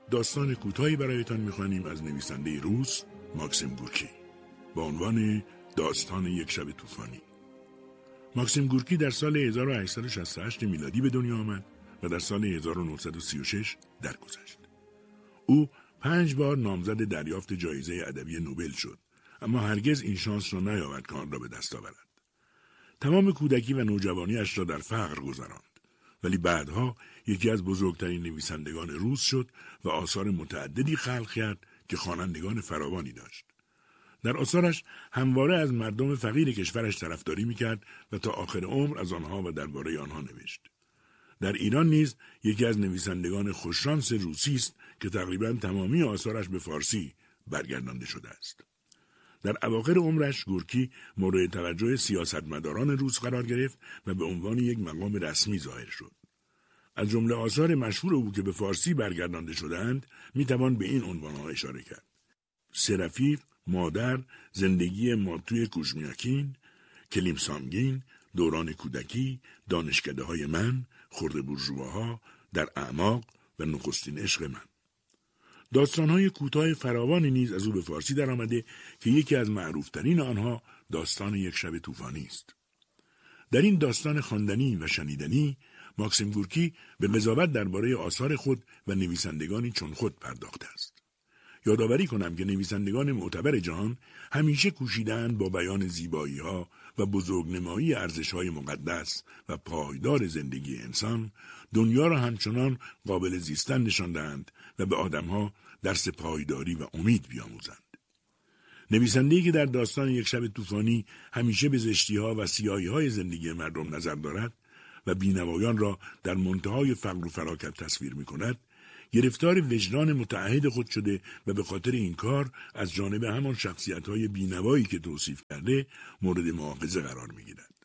داستان کوتاهی برایتان می‌خوانیم از نویسنده روس ماکسیم گورکی با عنوان داستان یک شب طوفانی. ماکسیم گورکی در سال 1868 میلادی به دنیا آمد و در سال 1936 درگذشت. او 5 بار نامزد دریافت جایزه ادبی نوبل شد، اما هرگز این شانس را نیاورد که آن را به دست آورد. تمام کودکی و نوجوانیش را در فقر گذراند، ولی بعدها یکی از بزرگترین نویسندگان روس شد و آثار متعددی خلق کرد که خوانندگان فراوانی داشت. در آثارش همواره از مردم فقیر کشورش طرفداری میکرد و تا آخر عمر از آنها و درباره آنها نوشت. در ایران نیز یکی از نویسندگان خوششانس روسی است که تقریباً تمامی آثارش به فارسی برگردانده شده است. در اواخر عمرش گورکی مورد توجه سیاستمداران روس قرار گرفت و به عنوان یک مقام رسمی ظاهر شد. از جمله آثار مشهور او که به فارسی برگردانده شدند میتوان به این عنوانها اشاره کرد: سرافیق، مادر، زندگی ماتوی کوژمیاکین، کلیم سامگین، دوران کودکی، دانشکده‌های من، خرده بورژواها، در اعماق و نخستین عشق من. داستان‌های کوتاه فراوانی نیز از او به فارسی درآمده که یکی از معروف‌ترین آنها داستان یک شب طوفانی است. در این داستان خواندنی و شنیدنی ماکسیم گورکی به قضاوت درباره آثار خود و نویسندگانی چون خود پرداخته است. یادآوری کنم که نویسندگان معتبر جهان همیشه کوشیدند با بیان زیبایی‌ها و بزرگنمایی ارزش‌های مقدس و پایدار زندگی انسان دنیا را همچنان قابل زیستن نشان دهند و به آدم‌ها درس پایداری و امید بیاموزند. نویسنده‌ای که در داستان یک شب طوفانی همیشه به زشتی‌ها و سیاهی‌های زندگی مردم نظر دارد و بینوایان را در منتهای فقر و فراکت تصویر می‌کند، گرفتار وجدان متعهد خود شده و به خاطر این کار از جانب همان شخصیت‌های بینوایی که توصیف کرده مورد مؤاخذه قرار می‌گیرد.